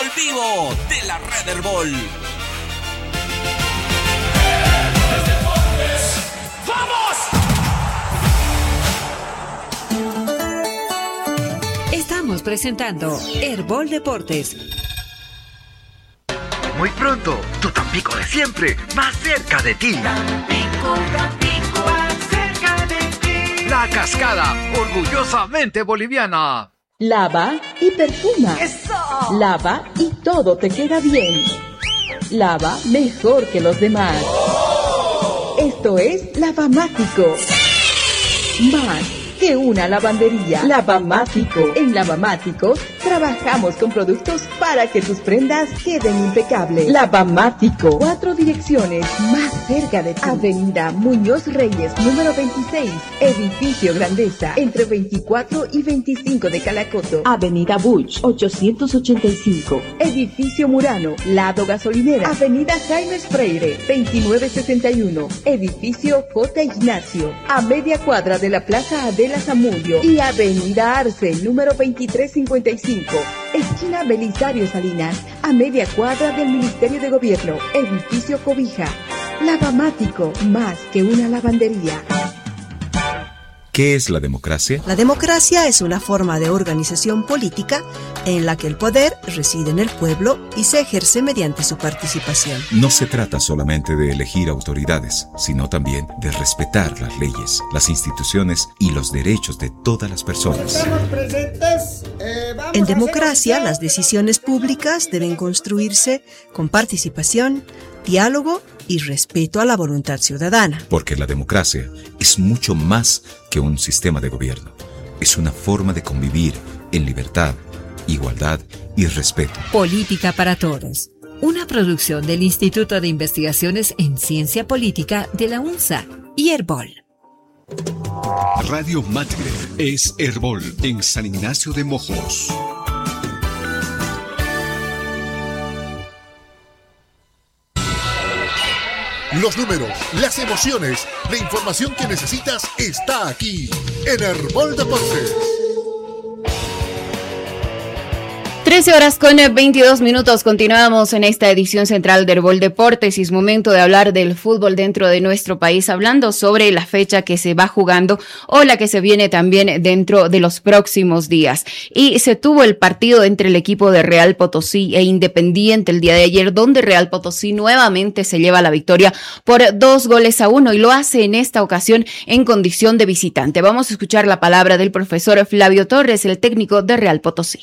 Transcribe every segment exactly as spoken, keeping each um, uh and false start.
vivo de la Red Herbol. Estamos presentando Herbol Deportes. Muy pronto, tu Tampico de siempre, más cerca de ti. Tampico, Tampico, más cerca de ti. La Cascada, orgullosamente boliviana. Lava y perfuma. ¡Eso! Lava y todo te queda bien. Lava mejor que los demás. ¡Oh! Esto es Lavamático. ¡Sí! Más que una lavandería. Lavamático. En Lavamático trabajamos con productos para que tus prendas queden impecables. Lavamático. Cuatro direcciones más cerca de ti. Avenida Muñoz Reyes, número veintiséis. Edificio Grandeza, entre veinticuatro y veinticinco de Calacoto. Avenida Buch, ochocientos ochenta y cinco. Edificio Murano, lado gasolinera. Avenida Jaime Freire, veintinueve sesenta y uno. Edificio J. Ignacio, a media cuadra de la Plaza Adela Zamudio. Y Avenida Arce, número veintitrés cincuenta y cinco. Esquina Belisario Salinas, a media cuadra del Ministerio de Gobierno. Edificio Cobija. Lavamático, más que una lavandería. ¿Qué es la democracia? La democracia es una forma de organización política en la que el poder reside en el pueblo y se ejerce mediante su participación. No se trata solamente de elegir autoridades, sino también de respetar las leyes, las instituciones y los derechos de todas las personas. En democracia, las decisiones públicas deben construirse con participación, diálogo y respeto a la voluntad ciudadana. Porque la democracia es mucho más que un sistema de gobierno. Es una forma de convivir en libertad, igualdad y respeto. Política para Todos. Una producción del Instituto de Investigaciones en Ciencia Política de la UNSA y Herbol. Radio Matre es Herbol en San Ignacio de Mojos. Los números, las emociones, la información que necesitas está aquí en Herbol Deportes. trece horas con veintidós minutos, continuamos en esta edición central de Herbol Deportes y es momento de hablar del fútbol dentro de nuestro país, hablando sobre la fecha que se va jugando o la que se viene también dentro de los próximos días. Y se tuvo el partido entre el equipo de Real Potosí e Independiente el día de ayer, donde Real Potosí nuevamente se lleva la victoria por dos goles a uno y lo hace en esta ocasión en condición de visitante. Vamos a escuchar la palabra del profesor Flavio Torres, el técnico de Real Potosí.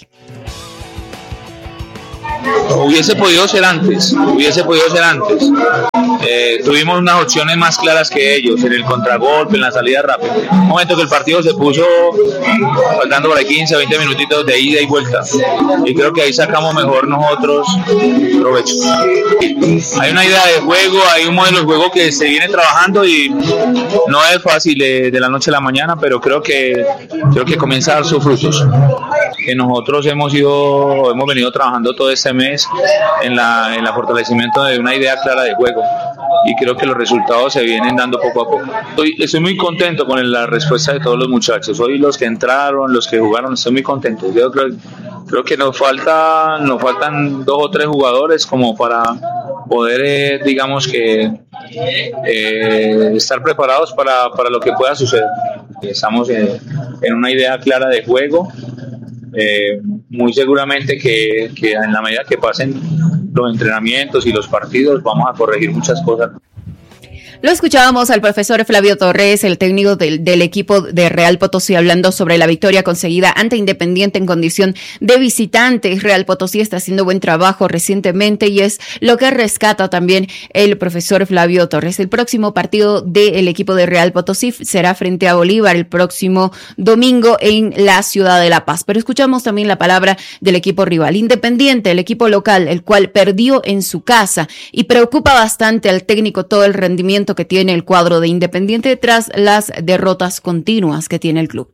Hubiese podido ser antes, hubiese podido ser antes. Eh, tuvimos unas opciones más claras que ellos, en el contragolpe, en la salida rápida. Un momento que el partido se puso faltando por ahí quince, veinte minutitos de ida y vuelta. Y creo que ahí sacamos mejor nosotros provecho. Hay una idea de juego, hay un modelo de juego que se viene trabajando y no es fácil de, de la noche a la mañana, pero creo que, creo que comienza a dar sus frutos. Que nosotros hemos ido, hemos venido trabajando todo este mes en la en el fortalecimiento de una idea clara de juego y creo que los resultados se vienen dando poco a poco. Estoy, estoy muy contento con la respuesta de todos los muchachos. Hoy los que entraron, los que jugaron, estoy muy contento. Yo creo, creo que nos falta, nos faltan dos o tres jugadores como para poder, eh, digamos que eh, estar preparados para, para lo que pueda suceder. Estamos en, en una idea clara de juego. Eh, muy seguramente que, que en la medida que pasen los entrenamientos y los partidos vamos a corregir muchas cosas. Lo escuchábamos al profesor Flavio Torres, el técnico del, del equipo de Real Potosí, hablando sobre la victoria conseguida ante Independiente en condición de visitante. Real Potosí está haciendo buen trabajo recientemente y es lo que rescata también el profesor Flavio Torres. El próximo partido del equipo de Real Potosí será frente a Bolívar el próximo domingo en la ciudad de La Paz. Pero escuchamos también la palabra del equipo rival. Independiente, el equipo local, el cual perdió en su casa y preocupa bastante al técnico todo el rendimiento que tiene el cuadro de Independiente tras las derrotas continuas que tiene el club.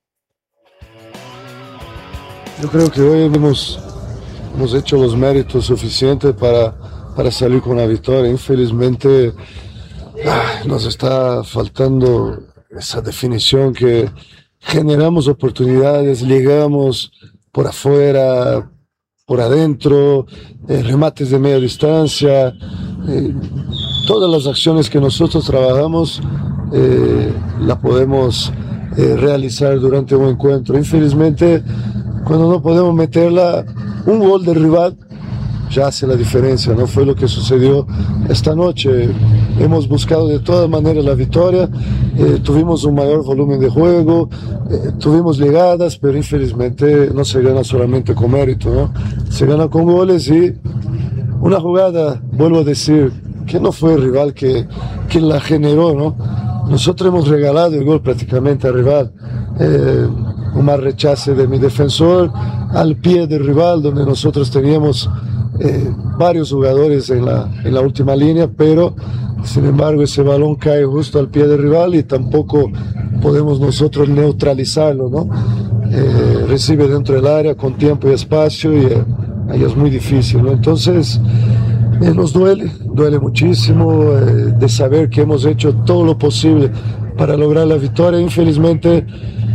Yo creo que hoy hemos, hemos hecho los méritos suficientes para, para salir con la victoria. Infelizmente ah, nos está faltando esa definición que generamos oportunidades, llegamos por afuera, por adentro, eh, remates de media distancia, eh, todas las acciones que nosotros trabajamos eh, las podemos eh, realizar durante un encuentro. Infelizmente, cuando no podemos meterla, un gol del rival ya hace la diferencia, no fue lo que sucedió esta noche. Hemos buscado de todas maneras la victoria, eh, tuvimos un mayor volumen de juego, eh, tuvimos llegadas, pero infelizmente no se gana solamente con mérito, ¿no? Se gana con goles y una jugada, vuelvo a decir, que no fue el rival que, que la generó, ¿no? Nosotros hemos regalado el gol prácticamente al rival. Eh, un mal rechace de mi defensor al pie del rival, donde nosotros teníamos eh, varios jugadores en la, en la última línea, pero sin embargo ese balón cae justo al pie del rival y tampoco podemos nosotros neutralizarlo, ¿no? Eh, recibe dentro del área con tiempo y espacio y eh, ahí es muy difícil, ¿no? Entonces eh, nos duele, duele muchísimo eh, de saber que hemos hecho todo lo posible para lograr la victoria. Infelizmente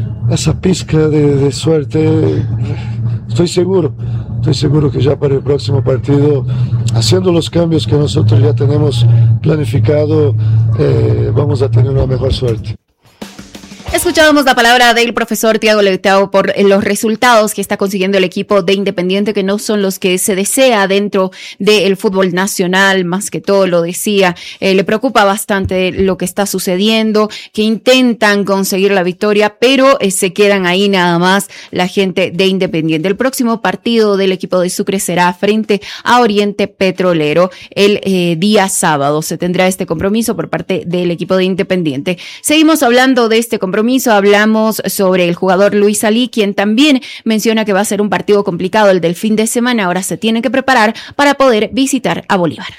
esa pizca de, de suerte, estoy seguro, estoy seguro que ya para el próximo partido, haciendo los cambios que nosotros ya tenemos planificado, eh, vamos a tener una mejor suerte. Escuchábamos la palabra del profesor Thiago Leitao por los resultados que está consiguiendo el equipo de Independiente, que no son los que se desea dentro del fútbol nacional, más que todo lo decía. Eh, le preocupa bastante lo que está sucediendo, que intentan conseguir la victoria, pero eh, se quedan ahí nada más la gente de Independiente. El próximo partido del equipo de Sucre será frente a Oriente Petrolero el eh, día sábado. Se tendrá este compromiso por parte del equipo de Independiente. Seguimos hablando de este compromiso. Hablamos sobre el jugador Luis Alí, quien también menciona que va a ser un partido complicado el del fin de semana. Ahora se tiene que preparar para poder visitar a Bolívar.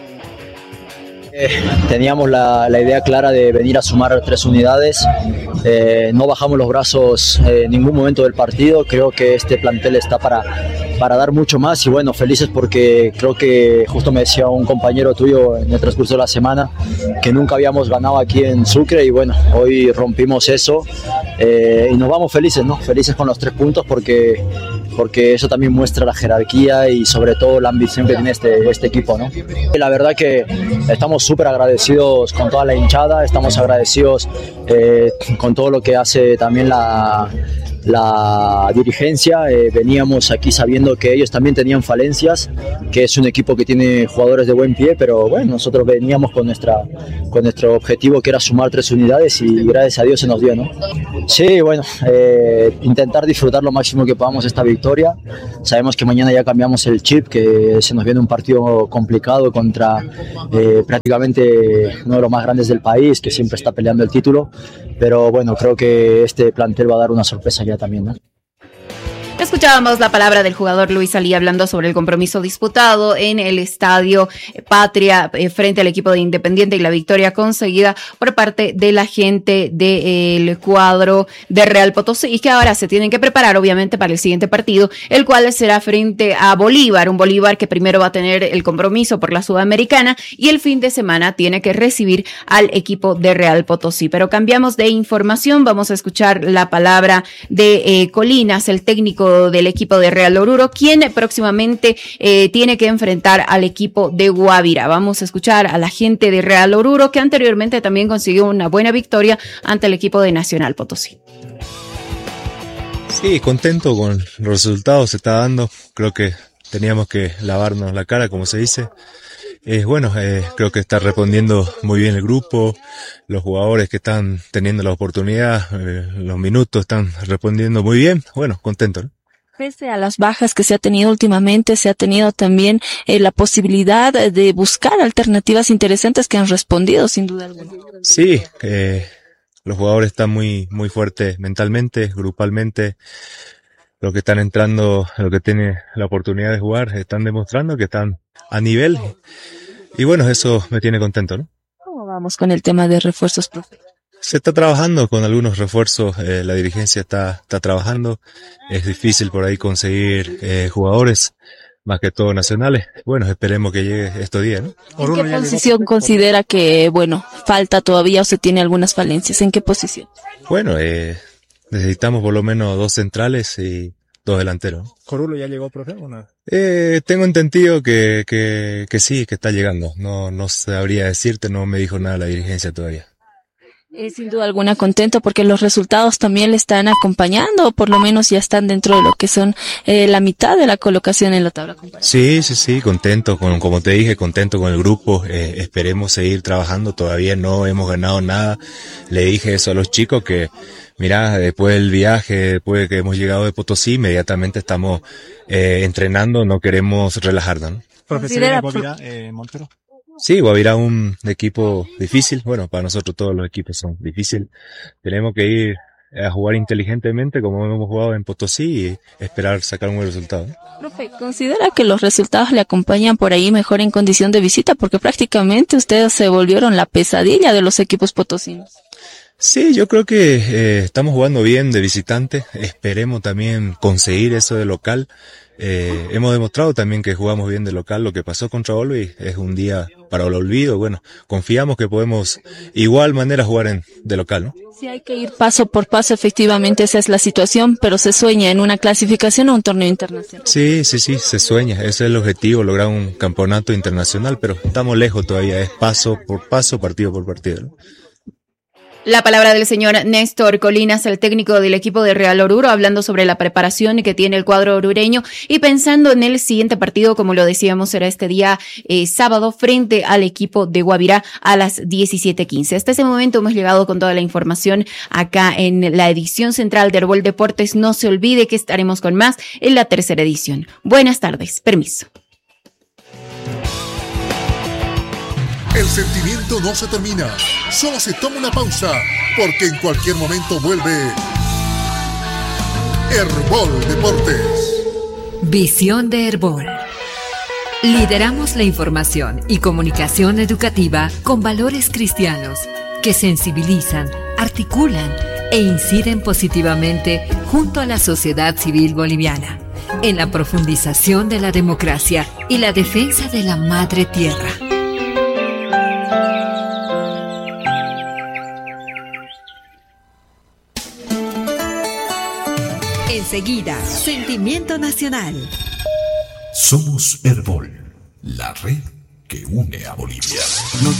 Eh, teníamos la, la idea clara de venir a sumar tres unidades, eh, no bajamos los brazos eh, en ningún momento del partido. Creo que este plantel está para, para dar mucho más y bueno, felices porque creo que justo me decía un compañero tuyo en el transcurso de la semana que nunca habíamos ganado aquí en Sucre y bueno, hoy rompimos eso eh, y nos vamos felices, ¿no? Felices con los tres puntos porque, porque eso también muestra la jerarquía y sobre todo la ambición que tiene este, este equipo, ¿no? Y la verdad que estamos súper agradecidos con toda la hinchada, estamos agradecidos eh, con todo lo que hace también la, la dirigencia. Eh, veníamos aquí sabiendo que ellos también tenían falencias, que es un equipo que tiene jugadores de buen pie, pero bueno, nosotros veníamos con, nuestra, con nuestro objetivo que era sumar tres unidades y gracias a Dios se nos dio, ¿no? Sí, bueno, eh, intentar disfrutar lo máximo que podamos esta victoria. Sabemos que mañana ya cambiamos el chip, que se nos viene un partido complicado contra eh, prácticamente uno de los más grandes del país, que siempre está peleando el título, pero bueno, creo que este plantel va a dar una sorpresa ya también, ¿no? Escuchábamos la palabra del jugador Luis Alí hablando sobre el compromiso disputado en el Estadio Patria eh, frente al equipo de Independiente y la victoria conseguida por parte de la gente del cuadro de Real Potosí, y que ahora se tienen que preparar obviamente para el siguiente partido, el cual será frente a Bolívar, un Bolívar que primero va a tener el compromiso por la Sudamericana y el fin de semana tiene que recibir al equipo de Real Potosí. Pero cambiamos de información, vamos a escuchar la palabra de eh, Colinas, el técnico del equipo de Real Oruro, quien próximamente eh, tiene que enfrentar al equipo de Guavirá. Vamos a escuchar a la gente de Real Oruro, que anteriormente también consiguió una buena victoria ante el equipo de Nacional Potosí. Sí, contento con los resultados, se está dando. Creo que teníamos que lavarnos la cara, como se dice. Eh, bueno, eh, creo que está respondiendo muy bien el grupo, los jugadores que están teniendo la oportunidad, eh, los minutos están respondiendo muy bien. Bueno, contento, ¿no? Pese a las bajas que se ha tenido últimamente, se ha tenido también eh, la posibilidad de buscar alternativas interesantes que han respondido, sin duda alguna. Sí, eh, los jugadores están muy muy fuertes mentalmente, grupalmente. Los que están entrando, los que tienen la oportunidad de jugar, están demostrando que están a nivel. Y bueno, eso me tiene contento, ¿no? ¿Cómo vamos con el tema de refuerzos, profe? Se está trabajando con algunos refuerzos, eh, la dirigencia está, está trabajando. Es difícil por ahí conseguir eh, jugadores, más que todo nacionales. Bueno, esperemos que llegue estos días, ¿no? ¿En qué posición considera que, bueno, falta todavía o se tiene algunas falencias? ¿En qué posición? Bueno, eh, necesitamos por lo menos dos centrales y dos delanteros. ¿Corulo ya llegó, profe, o no? Eh, tengo entendido que, que, que sí, que está llegando. No, no sabría decirte, no me dijo nada la dirigencia todavía. Es sin duda alguna contento porque los resultados también le están acompañando, o por lo menos ya están dentro de lo que son eh, la mitad de la colocación en la tabla comparativa. Sí, sí, sí, contento, con, como te dije, contento con el grupo, eh, esperemos seguir trabajando, todavía no hemos ganado nada. Le dije eso a los chicos que, mirá, después del viaje, después de que hemos llegado de Potosí, inmediatamente estamos eh, entrenando, no queremos relajarnos, ¿no? Profesor Guavirá, eh, Montero. Sí, Guavirá un equipo difícil, bueno, para nosotros todos los equipos son difíciles, tenemos que ir a jugar inteligentemente como hemos jugado en Potosí y esperar sacar un buen resultado. Profe, ¿considera que los resultados le acompañan por ahí mejor en condición de visita? Porque prácticamente ustedes se volvieron la pesadilla de los equipos potosinos. Sí, yo creo que eh, estamos jugando bien de visitante, esperemos también conseguir eso de local. Eh, hemos demostrado también que jugamos bien de local. Lo que pasó contra Olvi es un día para el olvido. Bueno, confiamos que podemos igual manera jugar en, de local, ¿no? Sí, hay que ir paso por paso, efectivamente esa es la situación, pero se sueña en una clasificación a un torneo internacional. Sí, sí, sí, se sueña, ese es el objetivo, lograr un campeonato internacional, pero estamos lejos todavía, es paso por paso, partido por partido, ¿no? La palabra del señor Néstor Colinas, el técnico del equipo de Real Oruro, hablando sobre la preparación que tiene el cuadro orureño y pensando en el siguiente partido, como lo decíamos, será este día eh, sábado frente al equipo de Guavirá a las diecisiete quince. Hasta ese momento hemos llegado con toda la información acá en la edición central de Herbol Deportes. No se olvide que estaremos con más en la tercera edición. Buenas tardes, permiso. El sentimiento no se termina, solo se toma una pausa, porque en cualquier momento vuelve Herbol Deportes. Visión de Herbol. Lideramos la información y comunicación educativa con valores cristianos que sensibilizan, articulan e inciden positivamente junto a la sociedad civil boliviana en la profundización de la democracia y la defensa de la madre tierra. Enseguida, Sentimiento Nacional. Somos Herbol, la red que une a Bolivia.